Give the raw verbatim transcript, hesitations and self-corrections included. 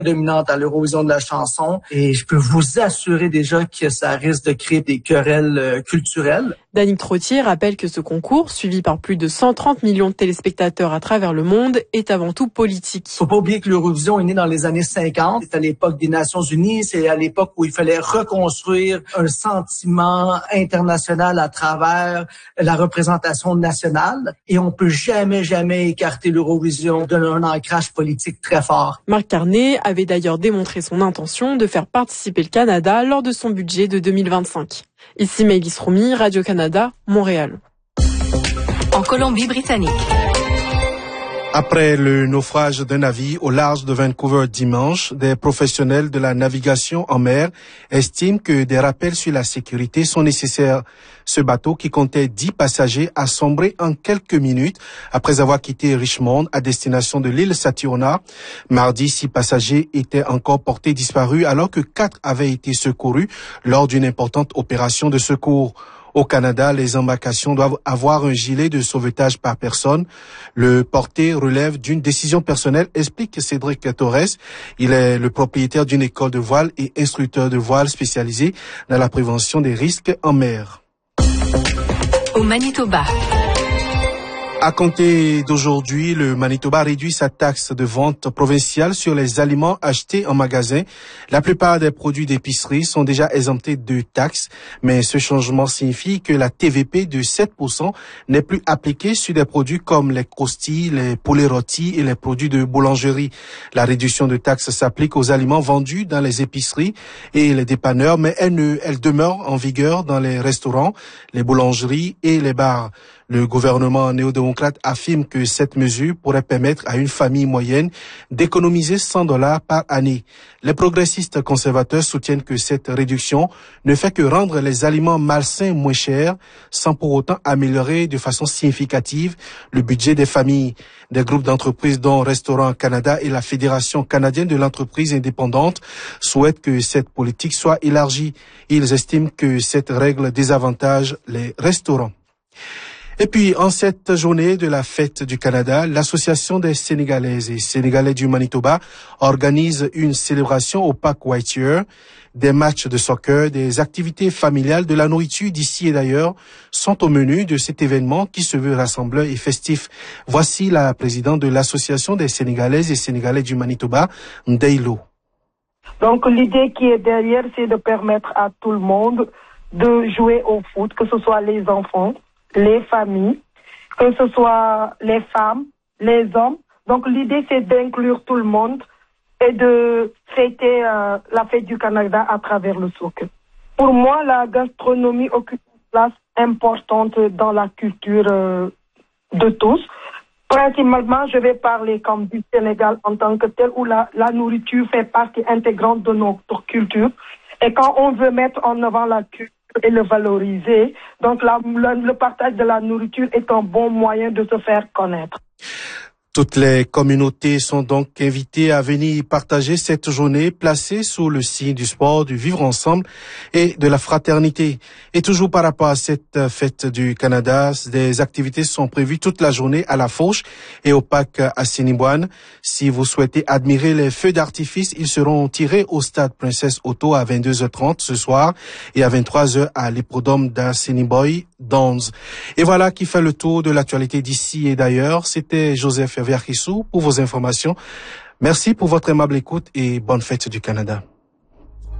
dominante à l'Eurovision de la chanson et je peux vous assurer déjà que ça risque de créer des querelles euh, culturelles. Danick Trottier rappelle que ce concours, suivi par plus de cent trente millions de téléspectateurs à travers le monde, est avant tout politique. Faut pas oublier que l'Eurovision est née dans les années cinquante. C'est à l'époque des Nations Unies, c'est à l'époque où il fallait reconstruire un sentiment international à travers la représentation nationale et on peut jamais, jamais écarter l'Eurovision d'un ancrage politique très fort. Marc Carnet avait d'ailleurs démontré son intention de faire participer le Canada lors de son budget de deux mille vingt-cinq. Ici Maëlys Romy, Radio-Canada, Montréal. En Colombie-Britannique. Après le naufrage d'un navire au large de Vancouver dimanche, des professionnels de la navigation en mer estiment que des rappels sur la sécurité sont nécessaires. Ce bateau, qui comptait dix passagers, a sombré en quelques minutes après avoir quitté Richmond à destination de l'île Saturna. Mardi, six passagers étaient encore portés disparus alors que quatre avaient été secourus lors d'une importante opération de secours. Au Canada, les embarcations doivent avoir un gilet de sauvetage par personne. Le porté relève d'une décision personnelle, explique Cédric Torres. Il est le propriétaire d'une école de voile et instructeur de voile spécialisé dans la prévention des risques en mer. Au Manitoba. À compter d'aujourd'hui, le Manitoba réduit sa taxe de vente provinciale sur les aliments achetés en magasin. La plupart des produits d'épicerie sont déjà exemptés de taxes, mais ce changement signifie que la T V P de sept pour cent n'est plus appliquée sur des produits comme les croustilles, les poulets rôtis et les produits de boulangerie. La réduction de taxes s'applique aux aliments vendus dans les épiceries et les dépanneurs, mais elle, ne, elle demeure en vigueur dans les restaurants, les boulangeries et les bars. Le gouvernement néo-démocrate affirme que cette mesure pourrait permettre à une famille moyenne d'économiser cent dollars par année. Les progressistes conservateurs soutiennent que cette réduction ne fait que rendre les aliments malsains moins chers, sans pour autant améliorer de façon significative le budget des familles. Des groupes d'entreprises dont Restaurants Canada et la Fédération canadienne de l'entreprise indépendante souhaitent que cette politique soit élargie. Ils estiment que cette règle désavantage les restaurants. Et puis, en cette journée de la fête du Canada, l'Association des Sénégalaises et Sénégalais du Manitoba organise une célébration au parc Whittier. Des matchs de soccer, des activités familiales, de la nourriture d'ici et d'ailleurs sont au menu de cet événement qui se veut rassembleur et festif. Voici la présidente de l'Association des Sénégalaises et Sénégalais du Manitoba, Ndeylo. Donc, l'idée qui est derrière, c'est de permettre à tout le monde de jouer au foot, que ce soit les enfants, les familles, que ce soit les femmes, les hommes. Donc l'idée, c'est d'inclure tout le monde et de fêter euh, la fête du Canada à travers le soccer. Pour moi, la gastronomie occupe une place importante dans la culture euh, de tous. Principalement, je vais parler comme du Sénégal en tant que tel, où la, la nourriture fait partie intégrante de notre culture. Et quand on veut mettre en avant la culture et le valoriser, donc la, le, le partage de la nourriture est un bon moyen de se faire connaître. Toutes les communautés sont donc invitées à venir partager cette journée placée sous le signe du sport, du vivre ensemble et de la fraternité. Et toujours par rapport à cette fête du Canada, des activités sont prévues toute la journée à la Fauche et au parc Assiniboine. Si vous souhaitez admirer les feux d'artifice, ils seront tirés au stade Princesse Auto à vingt-deux heures trente ce soir et à vingt-trois heures à l'hippodrome d'Assiniboine Downs. Et voilà qui fait le tour de l'actualité d'ici et d'ailleurs. C'était Joseph Verkissou pour vos informations. Merci pour votre aimable écoute et bonne fête du Canada.